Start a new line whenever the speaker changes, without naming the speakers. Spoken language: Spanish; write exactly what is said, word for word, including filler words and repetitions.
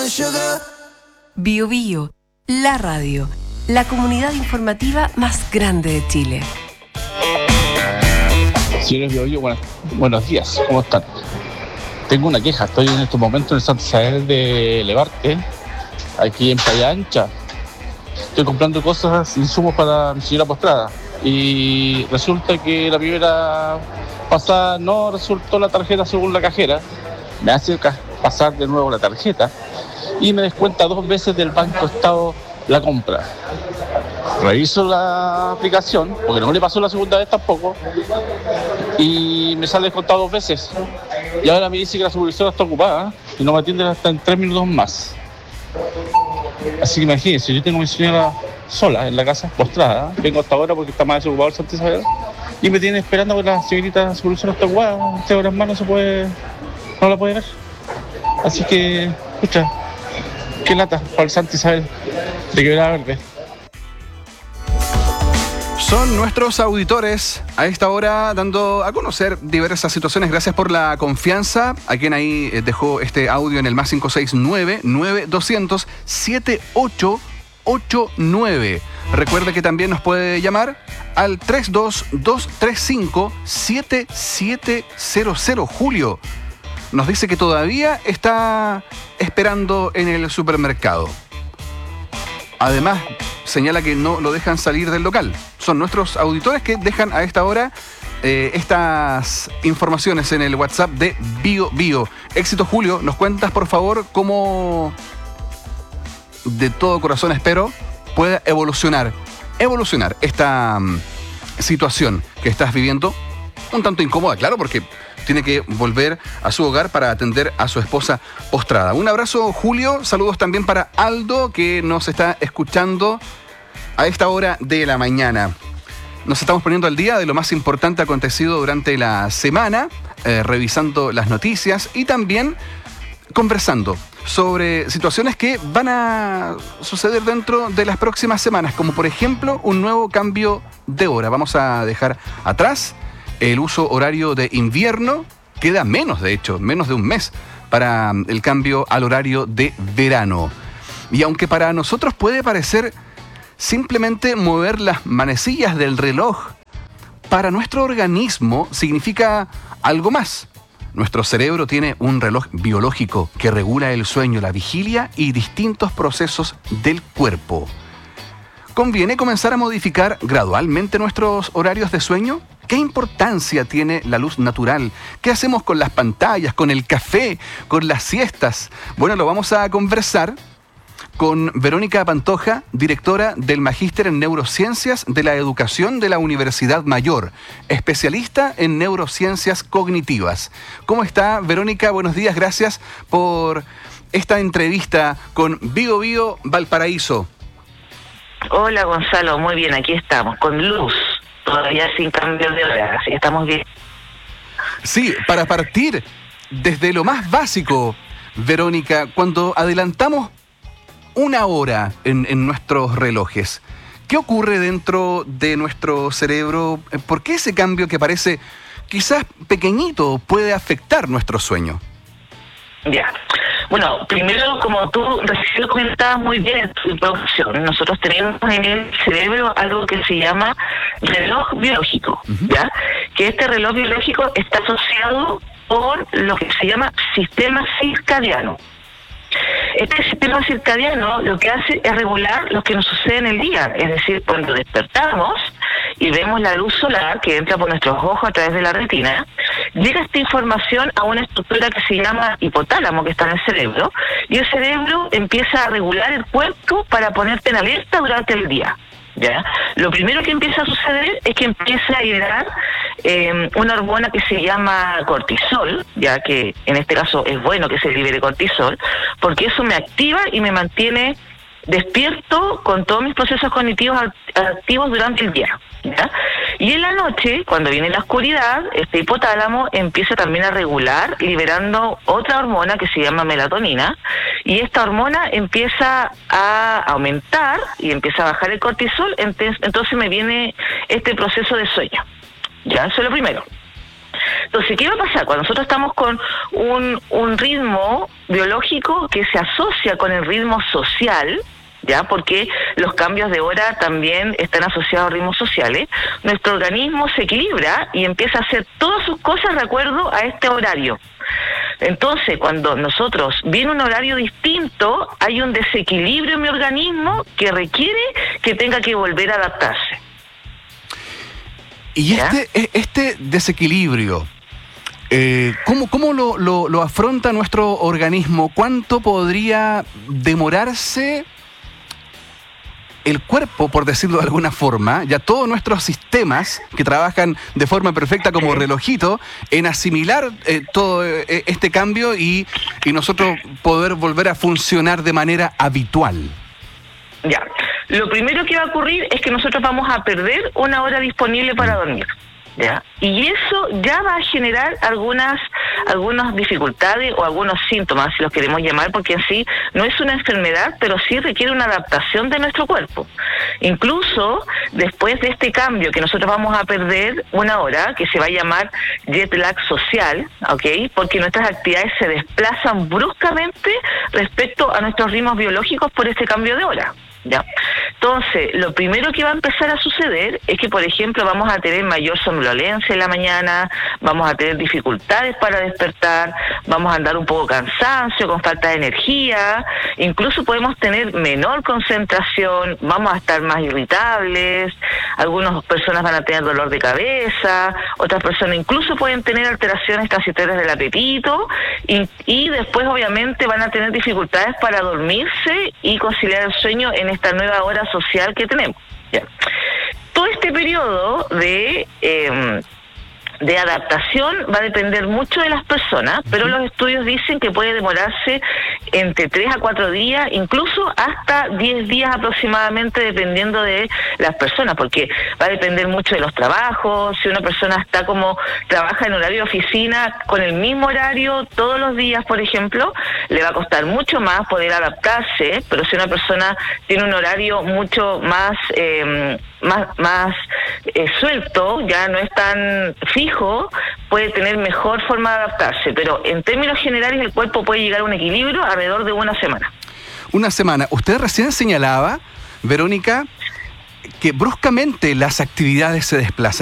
Bio Bio, la radio, la comunidad informativa más grande de Chile.
Señores Bio Bio, buenas, buenos días, ¿cómo están? Tengo una queja, estoy en estos momentos en Santa Isabel de Levarte, aquí en Playa Ancha. Estoy comprando cosas, insumos para mi señora postrada. Y resulta que la primera pasada no resultó la tarjeta según la cajera. Me hace ca- pasar de nuevo la tarjeta y me descuenta dos veces del Banco Estado la compra. Reviso la aplicación, porque no le pasó la segunda vez tampoco, y me sale descontado dos veces. Y ahora me dice que la supervisora está ocupada y no me atiende hasta en tres minutos más. Así que imagínense, yo tengo a mi señora sola en la casa, postrada, vengo hasta ahora porque está más desocupado el Santa Isabel, y me tiene esperando porque la señorita supervisora está ocupada, tres horas más no se puede, no la puede ver. Así que, escucha, qué lata para el Santa Isabel de Quebrada Verde.
Son nuestros auditores a esta hora dando a conocer diversas situaciones. Gracias por la confianza. A quien ahí dejó este audio en el más cinco seis nueve, nueve dos cero cero, siete ocho ocho nueve. Recuerde que también nos puede llamar al tres dos dos tres cinco, siete siete cero cero. Julio nos dice que todavía está esperando en el supermercado. Además, señala que no lo dejan salir del local. Son nuestros auditores que dejan a esta hora eh, estas informaciones en el WhatsApp de Bio Bio. Éxito, Julio. ¿Nos cuentas, por favor, cómo, de todo corazón espero, pueda evolucionar, evolucionar esta um, situación que estás viviendo? Un tanto incómoda, claro, porque tiene que volver a su hogar para atender a su esposa postrada. Un abrazo, Julio. Saludos también para Aldo, que nos está escuchando a esta hora de la mañana. Nos estamos poniendo al día de lo más importante acontecido durante la semana, eh, revisando las noticias y también conversando sobre situaciones que van a suceder dentro de las próximas semanas, como por ejemplo un nuevo cambio de hora. Vamos a dejar atrás el uso horario de invierno. Queda menos, de hecho, menos de un mes para el cambio al horario de verano. Y aunque para nosotros puede parecer simplemente mover las manecillas del reloj, para nuestro organismo significa algo más. Nuestro cerebro tiene un reloj biológico que regula el sueño, la vigilia y distintos procesos del cuerpo. ¿Conviene comenzar a modificar gradualmente nuestros horarios de sueño? ¿Qué importancia tiene la luz natural? ¿Qué hacemos con las pantallas, con el café, con las siestas? Bueno, lo vamos a conversar con Verónica Pantoja, directora del Magíster en Neurociencias de la Educación de la Universidad Mayor, especialista en neurociencias cognitivas. ¿Cómo está, Verónica? Buenos días, gracias por esta entrevista con Bio Bio Valparaíso.
Hola, Gonzalo, muy bien, aquí estamos, con luz, todavía sin cambio de hora, así que estamos bien.
Sí, para partir desde lo más básico, Verónica, cuando adelantamos una hora en, en nuestros relojes, ¿qué ocurre dentro de nuestro cerebro? ¿Por qué ese cambio que parece quizás pequeñito puede afectar nuestro sueño?
Ya. Bueno, primero, como tú recién lo comentabas muy bien en tu introducción, nosotros tenemos en el cerebro algo que se llama reloj biológico, uh-huh. ¿ya? Que este reloj biológico está asociado con lo que se llama sistema circadiano. Este sistema circadiano lo que hace es regular lo que nos sucede en el día, es decir, cuando despertamos y vemos la luz solar que entra por nuestros ojos a través de la retina, llega esta información a una estructura que se llama hipotálamo, que está en el cerebro, y el cerebro empieza a regular el cuerpo para ponerte en alerta durante el día. ¿Ya? Lo primero que empieza a suceder es que empieza a liberar eh, una hormona que se llama cortisol, ya que en este caso es bueno que se libere cortisol, porque eso me activa y me mantiene despierto con todos mis procesos cognitivos activos durante el día, ¿ya? Y en la noche, cuando viene la oscuridad, este hipotálamo empieza también a regular, liberando otra hormona que se llama melatonina, y esta hormona empieza a aumentar y empieza a bajar el cortisol, entonces me viene este proceso de sueño, ¿ya? Eso es lo primero. Entonces, ¿qué va a pasar? Cuando nosotros estamos con un, un ritmo biológico que se asocia con el ritmo social, ¿ya? Porque los cambios de hora también están asociados a ritmos sociales, nuestro organismo se equilibra y empieza a hacer todas sus cosas de acuerdo a este horario. Entonces, cuando nosotros viene un horario distinto, hay un desequilibrio en mi organismo que requiere que tenga que volver a adaptarse.
Y este, este desequilibrio, eh, ¿cómo, cómo lo, lo, lo afronta nuestro organismo? ¿Cuánto podría demorarse el cuerpo, por decirlo de alguna forma, ya todos nuestros sistemas que trabajan de forma perfecta como relojito, en asimilar eh, todo eh, este cambio y, y nosotros poder volver a funcionar de manera habitual?
Ya, lo primero que va a ocurrir es que nosotros vamos a perder una hora disponible para dormir, ¿ya? Y eso ya va a generar algunas algunas dificultades o algunos síntomas, si los queremos llamar, porque en sí no es una enfermedad, pero sí requiere una adaptación de nuestro cuerpo. Incluso después de este cambio que nosotros vamos a perder una hora, que se va a llamar jet lag social, ¿ok? Porque nuestras actividades se desplazan bruscamente respecto a nuestros ritmos biológicos por este cambio de hora. ¿Ya? Entonces, lo primero que va a empezar a suceder es que, por ejemplo, vamos a tener mayor somnolencia en la mañana, vamos a tener dificultades para despertar, vamos a andar un poco cansancio, con falta de energía, incluso podemos tener menor concentración, vamos a estar más irritables, algunas personas van a tener dolor de cabeza, otras personas incluso pueden tener alteraciones transitorias del apetito y, y después obviamente van a tener dificultades para dormirse y conciliar el sueño en esta nueva hora social que tenemos. ¿Ya? Todo este periodo de eh, de adaptación va a depender mucho de las personas, pero los estudios dicen que puede demorarse entre tres a cuatro días, incluso hasta diez días aproximadamente, dependiendo de las personas, porque va a depender mucho de los trabajos. Si una persona está como, trabaja en horario de oficina, con el mismo horario todos los días, por ejemplo, le va a costar mucho más poder adaptarse, pero si una persona tiene un horario mucho más eh, más, más eh, suelto, ya no es tan fijo, puede tener mejor forma de adaptarse, pero en términos generales el cuerpo puede llegar a un equilibrio alrededor de una semana.
Una semana. Usted recién señalaba, Verónica, que bruscamente las actividades se desplazan.